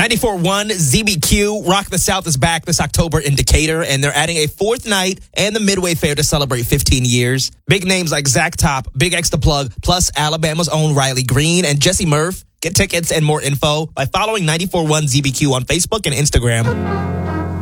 94.1 ZBQ Rock the South is back this October in Decatur, and they're adding a fourth night and the Midway Fair to celebrate 15 years. Big names like Zach Top, Big X The Plug, plus Alabama's own Riley Green and Jesse Murph. Get tickets and more info by following 94.1 ZBQ on Facebook and Instagram.